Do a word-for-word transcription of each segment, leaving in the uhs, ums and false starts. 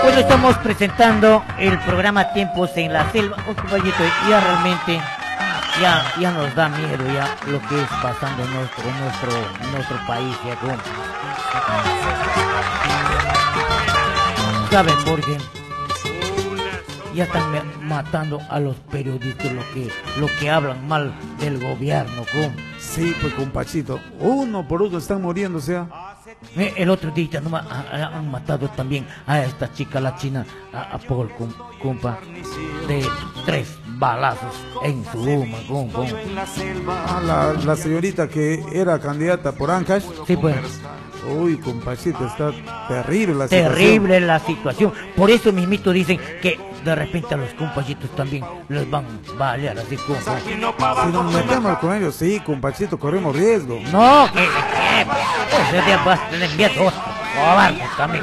Bueno, estamos presentando el programa Tiempos en la Selva. Oh, compañito, ya realmente ya, ya nos da miedo ya lo que es pasando en nuestro, en nuestro, en nuestro país. Ya, como... ¿Saben por qué? Ya están matando a los periodistas, lo que, lo que hablan mal del gobierno, ¿cómo? Sí, pues compachito, uno por uno están muriéndose. ¿eh? Eh, el otro día no, han matado también a esta chica, la china, a, a Paul, compa, de tres balazos en su huma, compa. Ah, la, la señorita que era candidata por Ancash. Sí, pues. Uy, compachito, está terrible la situación. Terrible la situación. Por eso mismito dicen que de repente a los compachitos también les van a balear así como. Si nos metemos con ellos, sí, compachito, corremos riesgo. No, que ese día vas a tener miedo. Cobarde también.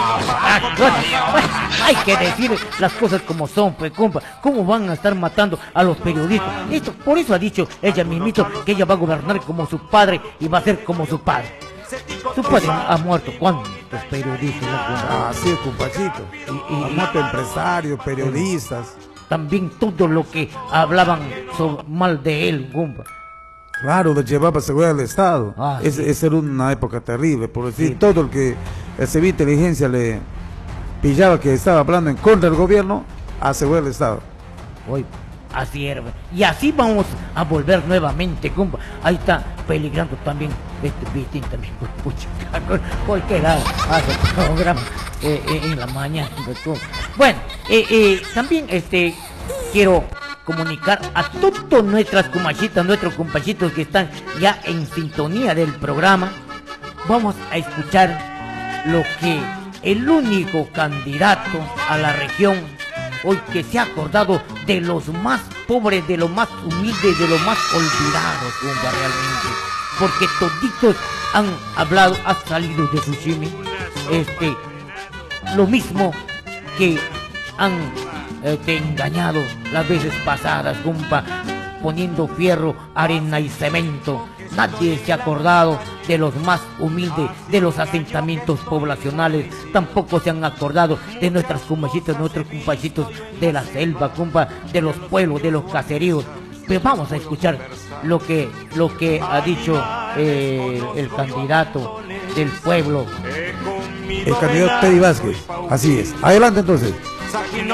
Hay que decir las cosas como son, pues, compa. ¿Cómo van a estar matando a los periodistas? Esto, por eso ha dicho ella mismito que ella va a gobernar como su padre y va a ser como su padre. Su padre ha muerto. ¿Cuántos periodistas? Ah, sí, compachito. Y, y, ha muerto empresarios, periodistas. También todo lo que hablaban sobre, mal de él, compa. Claro, le llevaba seguridad del Estado. Ah, es, sí. Esa era una época terrible, por decir, Sí. todo el que el servicio de inteligencia le pillaba que estaba hablando en contra del gobierno, a seguridad del Estado. Hoy, así era. Y así vamos a volver nuevamente, compa. Ahí está peligrando también este Vitín también. Pucha, cualquier lado hace el programa eh, eh, en la mañana. Bueno, eh, eh, también este quiero comunicar a todos nuestras comachitas, nuestros compachitos que están ya en sintonía del programa. Vamos a escuchar lo que el único candidato a la región hoy que se ha acordado de los más pobres, de los más humildes, de los más olvidados, compa, realmente. Porque toditos han hablado, han salido de su chimi, este, lo mismo que han este, engañado las veces pasadas, compa, poniendo fierro, arena y cemento. Nadie se ha acordado de los más humildes, de los asentamientos poblacionales. Tampoco se han acordado de nuestras compachitas, nuestros compachitos de la selva, compa, de los pueblos, de los caseríos. Pero vamos a escuchar lo que, lo que ha dicho eh, el candidato del pueblo. El candidato Teddy Vázquez. Así es. Adelante entonces.